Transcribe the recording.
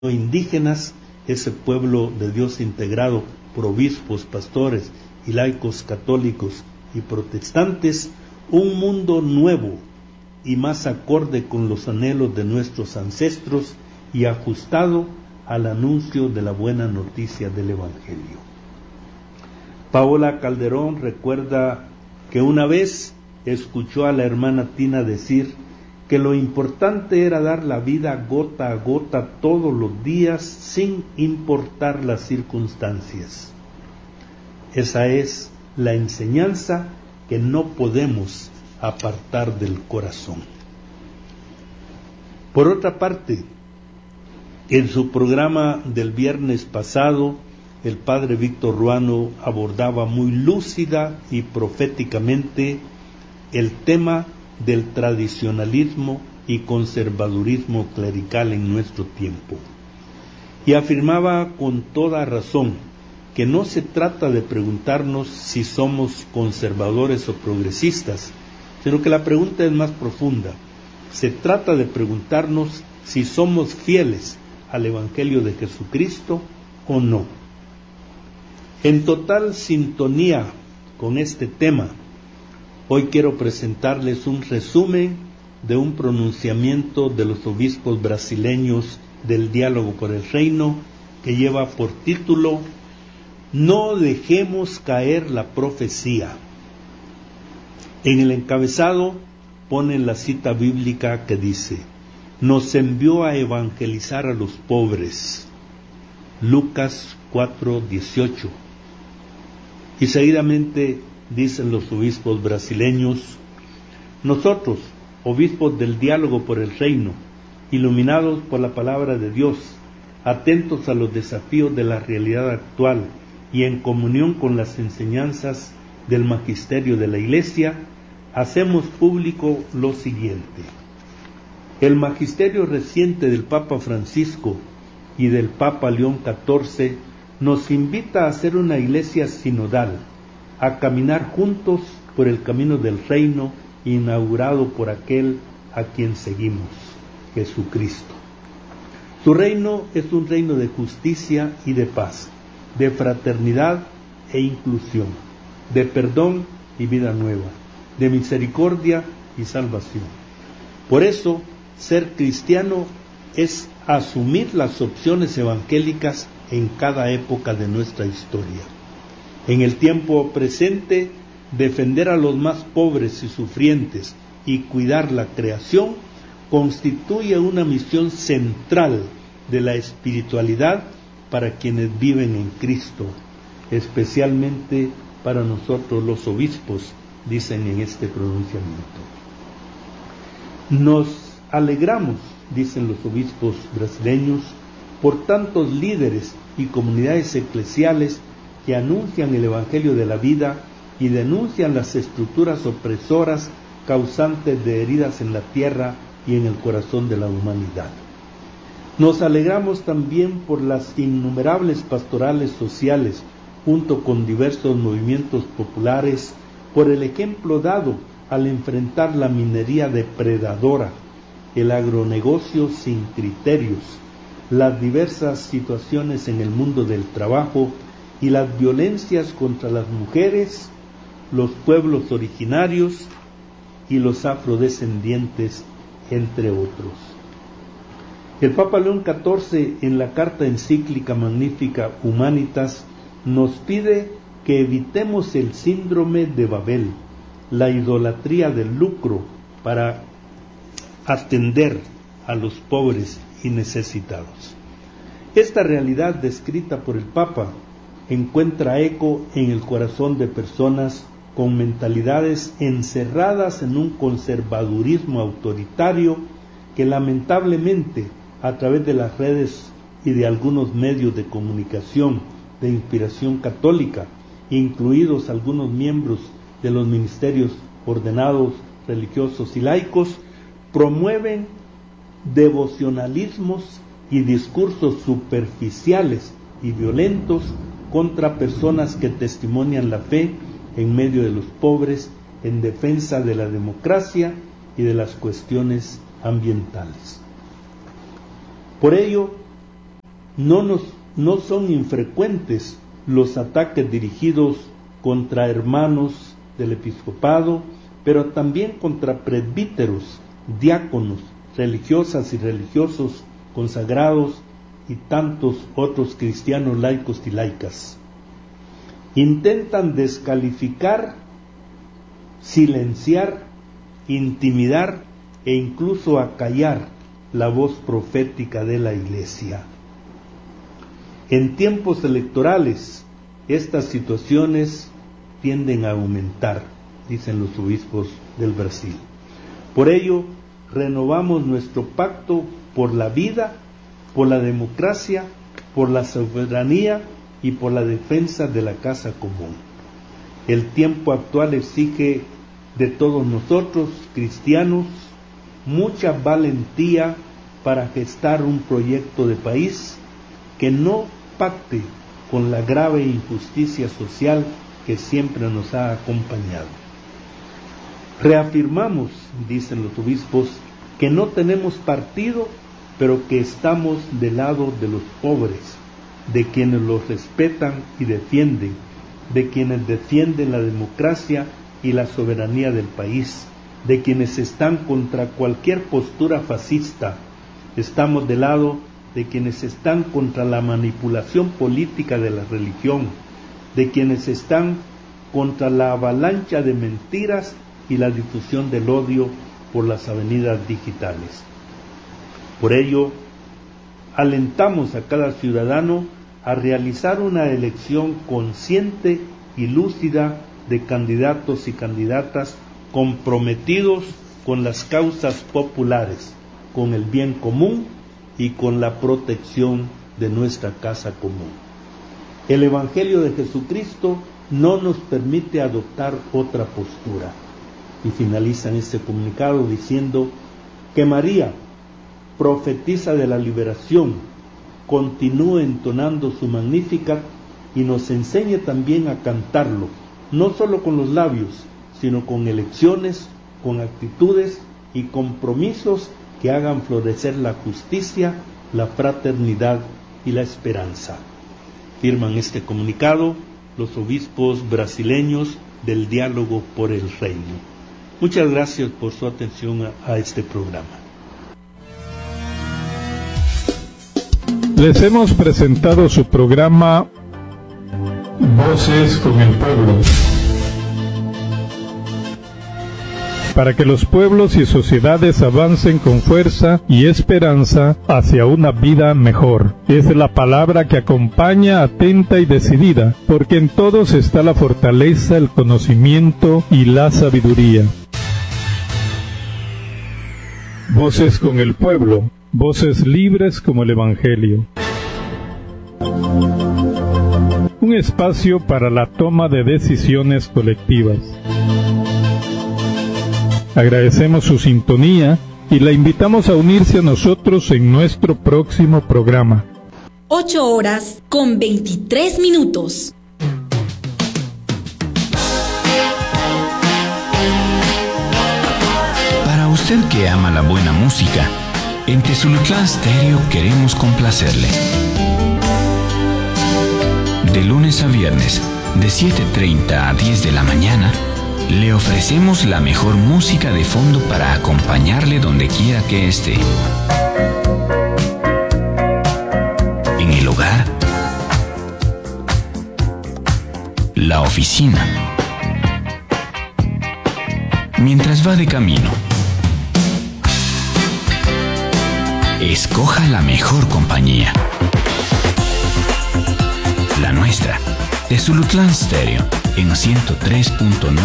indígenas, ese pueblo de Dios integrado por obispos, pastores y laicos católicos y protestantes, un mundo nuevo y más acorde con los anhelos de nuestros ancestros y ajustado al anuncio de la buena noticia del Evangelio. Paola Calderón recuerda que una vez escuchó a la hermana Tina decir que lo importante era dar la vida gota a gota todos los días sin importar las circunstancias. Esa es la enseñanza que no podemos apartar del corazón. Por otra parte, en su programa del viernes pasado, el padre Víctor Ruano abordaba muy lúcida y proféticamente el tema del tradicionalismo y conservadurismo clerical en nuestro tiempo. Y afirmaba con toda razón que no se trata de preguntarnos si somos conservadores o progresistas, sino que la pregunta es más profunda. Se trata de preguntarnos si somos fieles al Evangelio de Jesucristo o no. En total sintonía con este tema, hoy quiero presentarles un resumen de un pronunciamiento de los obispos brasileños del Diálogo por el Reino que lleva por título "No dejemos caer la profecía". En el encabezado ponen la cita bíblica que dice: "Nos envió a evangelizar a los pobres". Lucas 4:18. Y seguidamente dicen los obispos brasileños: "Nosotros, obispos del Diálogo por el Reino, iluminados por la palabra de Dios, atentos a los desafíos de la realidad actual y en comunión con las enseñanzas del magisterio de la Iglesia, hacemos público lo siguiente. El magisterio reciente del Papa Francisco y del Papa León XIV nos invita a ser una iglesia sinodal, a caminar juntos por el camino del reino inaugurado por aquel a quien seguimos, Jesucristo. Su reino es un reino de justicia y de paz, de fraternidad e inclusión, de perdón y vida nueva, de misericordia y salvación. Por eso, ser cristiano es asumir las opciones evangélicas en cada época de nuestra historia. En el tiempo presente, defender a los más pobres y sufrientes y cuidar la creación constituye una misión central de la espiritualidad para quienes viven en Cristo, especialmente para nosotros los obispos, dicen en este pronunciamiento. Nos alegramos, dicen los obispos brasileños, por tantos líderes y comunidades eclesiales que anuncian el Evangelio de la vida y denuncian las estructuras opresoras causantes de heridas en la tierra y en el corazón de la humanidad. Nos alegramos también por las innumerables pastorales sociales, junto con diversos movimientos populares, por el ejemplo dado al enfrentar la minería depredadora, el agronegocio sin criterios, las diversas situaciones en el mundo del trabajo y las violencias contra las mujeres, los pueblos originarios y los afrodescendientes, entre otros. El Papa León XIV, en la carta encíclica magnífica Humanitas, nos pide que evitemos el síndrome de Babel, la idolatría del lucro, para atender a los pobres y necesitados. Esta realidad descrita por el Papa encuentra eco en el corazón de personas con mentalidades encerradas en un conservadurismo autoritario que lamentablemente, a través de las redes y de algunos medios de comunicación de inspiración católica, incluidos algunos miembros de los ministerios ordenados, religiosos y laicos, promueven devocionalismos y discursos superficiales y violentos contra personas que testimonian la fe en medio de los pobres, en defensa de la democracia y de las cuestiones ambientales. Por ello, no son infrecuentes los ataques dirigidos contra hermanos del episcopado, pero también contra presbíteros, diáconos, religiosas y religiosos consagrados y tantos otros cristianos laicos y laicas. Intentan descalificar, silenciar, intimidar e incluso acallar la voz profética de la Iglesia. En tiempos electorales, estas situaciones tienden a aumentar, dicen los obispos del Brasil. Por ello, renovamos nuestro pacto por la vida, por la democracia, por la soberanía y por la defensa de la casa común. El tiempo actual exige de todos nosotros, cristianos, mucha valentía para gestar un proyecto de país que no pacte con la grave injusticia social que siempre nos ha acompañado. Reafirmamos, dicen los obispos, que no tenemos partido, pero que estamos del lado de los pobres, de quienes los respetan y defienden, de quienes defienden la democracia y la soberanía del país, de quienes están contra cualquier postura fascista. Estamos del lado de quienes están contra la manipulación política de la religión, de quienes están contra la avalancha de mentiras y la difusión del odio por las avenidas digitales. Por ello, alentamos a cada ciudadano a realizar una elección consciente y lúcida de candidatos y candidatas comprometidos con las causas populares, con el bien común y con la protección de nuestra casa común. El Evangelio de Jesucristo no nos permite adoptar otra postura. Y finalizan este comunicado diciendo que María, profetisa de la liberación, continúe entonando su Magnificat y nos enseñe también a cantarlo, no solo con los labios, sino con elecciones, con actitudes y compromisos que hagan florecer la justicia, la fraternidad y la esperanza. Firman este comunicado los obispos brasileños del Diálogo por el Reino. Muchas gracias por su atención a este programa. Les hemos presentado su programa Voces con el Pueblo, para que los pueblos y sociedades avancen con fuerza y esperanza hacia una vida mejor. Es la palabra que acompaña atenta y decidida, porque en todos está la fortaleza, el conocimiento y la sabiduría. Voces con el Pueblo, voces libres como el Evangelio. Un espacio para la toma de decisiones colectivas. Agradecemos su sintonía y la invitamos a unirse a nosotros en nuestro próximo programa. 8:23. Para usted que ama la buena música, en Tezulutlán Stereo queremos complacerle. De lunes a viernes, de 7:30 a 10 de la mañana, le ofrecemos la mejor música de fondo para acompañarle donde quiera que esté. En el hogar, la oficina, mientras va de camino. Escoja la mejor compañía. La nuestra, Tezulutlán Stereo, en 103.9.